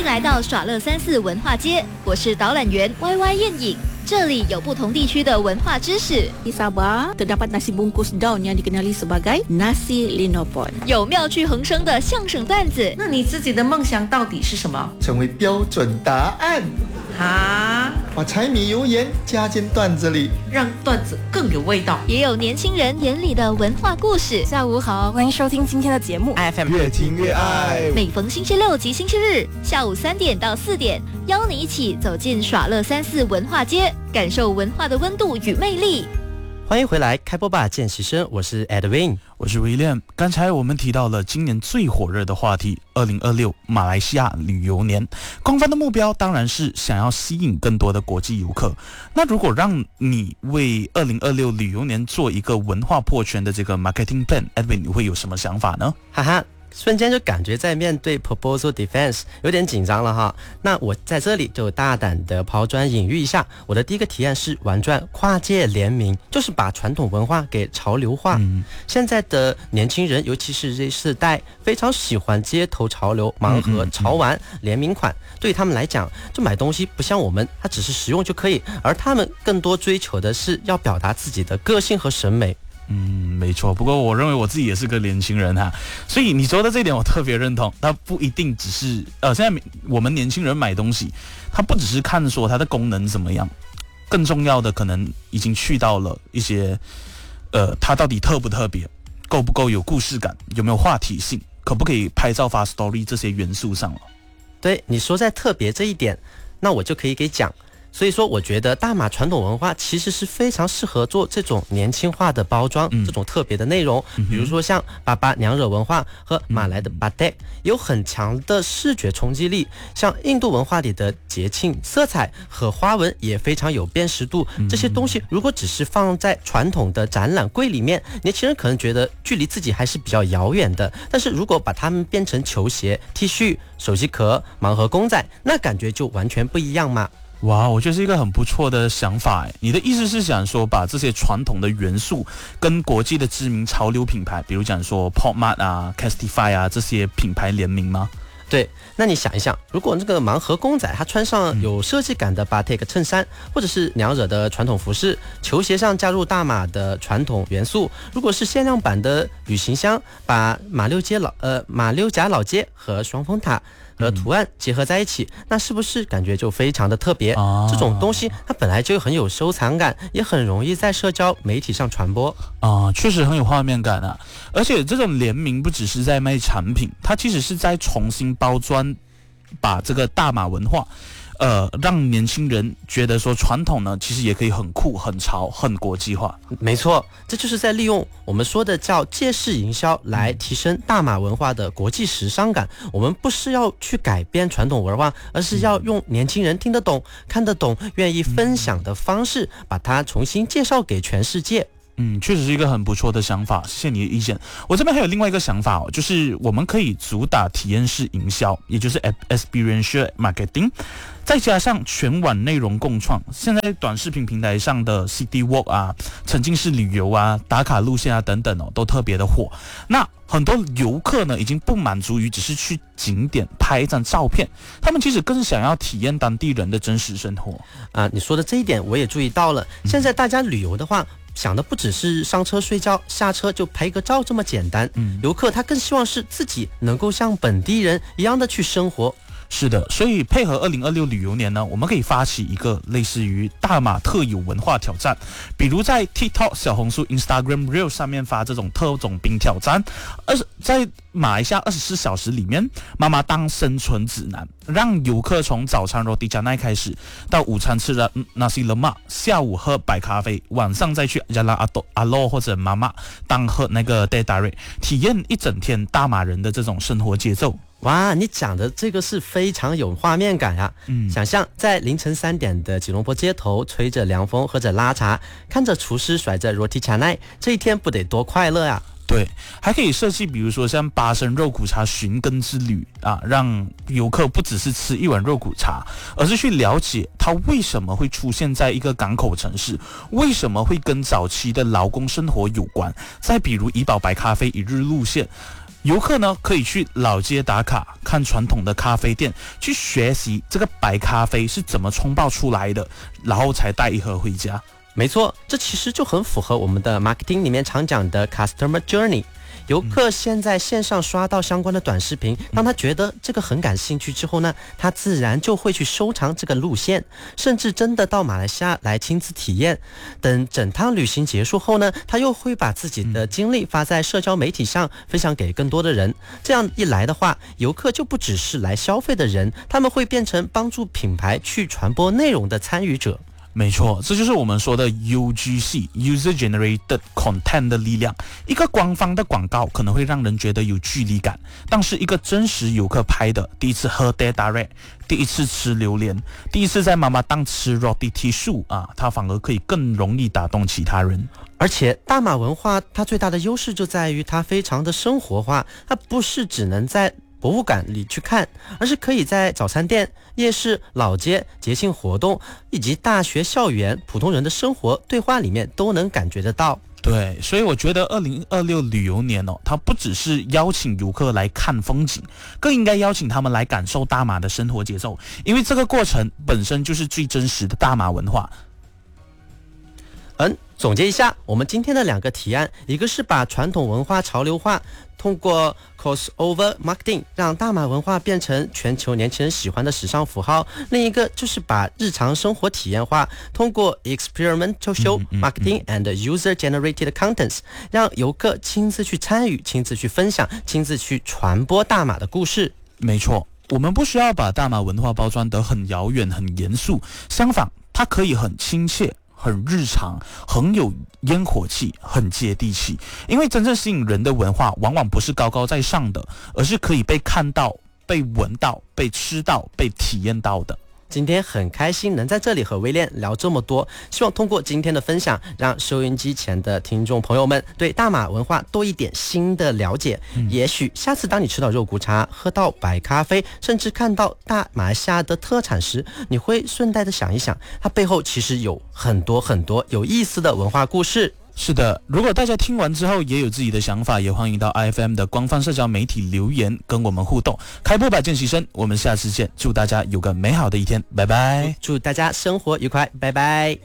来到耍乐34文化街，我是导览员 YY 燕影。这里有不同地区的文化知识。 Di Sabah terdapat nasi bungkus daun yang dikenali sebagai nasi linopon。 有妙趣横生的相声段子。 那你自己的梦想到底是什么？ 成为标准答案。 啊， 把柴米油盐加进段子里， 让段子更有味道。 也有年轻人眼里的文化故事。 下午好，欢迎收听今天的节目 FM 越听越爱。 每逢星期六及星期日下午3点到4点，邀你一起走进耍乐34文化街，感受文化的温度与魅力。 欢迎回来，开播吧见习生，我是 Edwin， 我是 William。刚才我们提到了今年最火热的话题2026马来西亚旅游年，官方的目标当然是想要吸引更多的国际游客。那如果让你为2026旅游年做一个文化破圈的这个 marketing plan，Edwin 你会有什么想法呢？ 哈哈，瞬间就感觉在面对 proposal defense 有点紧张了哈。那我在这里就大胆的抛砖引玉一下，我的第一个提案是玩转跨界联名，就是把传统文化给潮流化。现在的年轻人，尤其是这世代，非常喜欢街头潮流、盲盒、潮玩、联名款。对于他们来讲，就买东西不像我们，它只是实用就可以，而他们更多追求的是要表达自己的个性和审美。 没错，不过我认为我自己也是个年轻人哈，所以你说的这一点我特别认同。它不一定只是现在我们年轻人买东西，它不只是看说它的功能怎么样，更重要的可能已经去到了一些它到底特不特别，够不够有故事感，有没有话题性，可不可以拍照发 story 这些元素上了。 对，你说在特别这一点，那我就可以给讲。所以说我觉得大马传统文化其实是非常适合做这种年轻化的包装，这种特别的内容，比如说像巴巴娘惹文化和马来的巴代有很强的视觉冲击力，像印度文化里的节庆色彩和花纹也非常有辨识度。这些东西如果只是放在传统的展览柜里面，年轻人可能觉得距离自己还是比较遥远的，但是如果把它们变成球鞋、T 恤、手机壳、盲盒公仔，那感觉就完全不一样嘛。 哇，我觉得是一个很不错的想法。你的意思是想说把这些传统的元素跟国际的知名潮流品牌，比如讲说 Pop Mart 啊、Castify 啊这些品牌联名吗？ 对，那你想一想，如果这个盲盒公仔它穿上有设计感的 Batik 衬衫，或者是娘惹的传统服饰，球鞋上加入大马的传统元素，如果是限量版的旅行箱，把马六甲老街和双峰塔和图案结合在一起，那是不是感觉就非常的特别？这种东西它本来就很有收藏感，也很容易在社交媒体上传播确实很有画面感啊。而且这种联名不只是在卖产品，它其实是在重新包装，把这个大马文化让年轻人觉得说传统呢其实也可以很酷、很潮、很国际化。 没错，这就是在利用我们说的叫借势营销来提升大马文化的国际时尚感。我们不是要去改变传统文化，而是要用年轻人听得懂、看得懂、愿意分享的方式，把它重新介绍给全世界。 确实是一个很不错的想法，谢谢你的意见。我这边还有另外一个想法就是我们可以主打体验式营销，也就是 experiential marketing， 再加上全网内容共创。现在短视频平台上的 City Walk 啊、沉浸式旅游啊、打卡路线啊等等都特别的火。那很多游客呢已经不满足于只是去景点拍一张照片，他们其实更想要体验当地人的真实生活你说的这一点我也注意到了。现在大家旅游的话，想的不只是上车睡觉，下车就拍个照这么简单。游客他更希望是自己能够像本地人一样的去生活。 是的，所以配合2026旅游年呢，我们可以发起一个类似于大马特有文化挑战，比如在 TikTok、小红书、Instagram Reel 上面发这种特种兵挑战，在马来西亚24小时里面，妈妈当生存指南，让游客从早餐 Roti Canai 开始，到午餐吃的 Nasi Lemak， 下午喝白咖啡，晚上再去 Jalan Alo 或者妈妈当喝那个 Teh Tarik， 体验一整天大马人的这种生活节奏。 哇，你讲的这个是非常有画面感啊！想象在凌晨3点的吉隆坡街头，吹着凉风，喝着拉茶，看着厨师甩着 Roti Canai， 这一天不得多快乐啊！ 对，还可以设计比如说像巴生肉骨茶寻根之旅让游客不只是吃一碗肉骨茶，而是去了解它为什么会出现在一个港口城市，为什么会跟早期的劳工生活有关。再比如怡保白咖啡一日路线， 游客呢可以去老街打卡，看传统的咖啡店，去学习这个白咖啡是怎么冲泡出来的，然后才带一盒回家。 没错，这其实就很符合我们的 marketing 里面常讲的 customer journey。游客先在线上刷到相关的短视频，当他觉得这个很感兴趣之后呢，他自然就会去收藏这个路线，甚至真的到马来西亚来亲自体验。等整趟旅行结束后呢，他又会把自己的经历发在社交媒体上，分享给更多的人。这样一来的话，游客就不只是来消费的人，他们会变成帮助品牌去传播内容的参与者。 没错，这就是我们说的 UGC User Generated Content 的力量。一个官方的广告可能会让人觉得有距离感，但是一个真实游客拍的，第一次喝 Teh Tarik， 第一次吃榴莲，第一次在妈妈档吃 Roti Tissue 啊，它反而可以更容易打动其他人。 而且大马文化它最大的优势就在于它非常的生活化，它不是只能在博物馆里去看，而是可以在早餐店、夜市、老街、节庆活动以及大学校园普通人的生活对话里面都能感觉得到。 对，所以我觉得2026旅游年它不只是邀请游客来看风景，更应该邀请他们来感受大马的生活节奏，因为这个过程本身就是最真实的大马文化。 总结一下我们今天的2个提案，一个是把传统文化潮流化，通过 crossover marketing 让大马文化变成全球年轻人喜欢的时尚符号，另一个就是把日常生活体验化，通过 experimental show marketing and user generated contents 让游客亲自去参与，亲自去分享，亲自去传播大马的故事。 没错，我们不需要把大马文化包装得很遥远很严肃，相反它可以很亲切，很日常，很有烟火气，很接地气。因为真正吸引人的文化往往不是高高在上的，而是可以被看到、被闻到、被吃到、被体验到的。 今天很开心能在这里和威廉聊这么多，希望通过今天的分享，让收音机前的听众朋友们对大马文化多一点新的了解。也许下次当你吃到肉骨茶，喝到白咖啡，甚至看到大马来西亚的特产时，你会顺带的想一想，它背后其实有很多很多有意思的文化故事。 是的，如果大家听完之后也有自己的想法，也欢迎到 IFM 的官方社交媒体留言跟我们互动。开播吧见习生，我们下次见，祝大家有个美好的一天，拜拜。 祝大家生活愉快，拜拜。